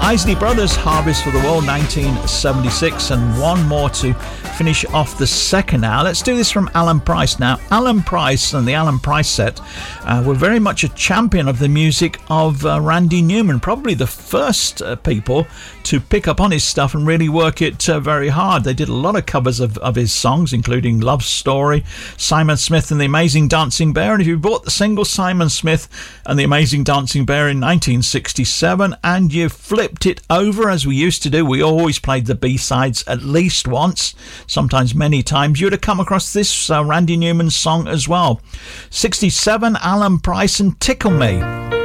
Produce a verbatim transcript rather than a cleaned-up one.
Isley Brothers, Harvest for the World, nineteen seventy-six, and one more to finish off the second hour. Let's do this from Alan Price. Now, Alan Price and the Alan Price set uh, were very much a champion of the music of uh, Randy Newman, probably the first uh, people to pick up on his stuff and really work it uh, very hard. They did a lot of covers of, of his songs, including Love Story, Simon Smith and the Amazing Dancing Bear. And if you bought the single Simon Smith and the Amazing Dancing Bear in nineteen sixty-seven and you flipped it over, as we used to do, we always played the B-sides at least once, sometimes many times, you'd have come across this uh, Randy Newman song as well. sixty-seven, Alan Price and Tickle Me.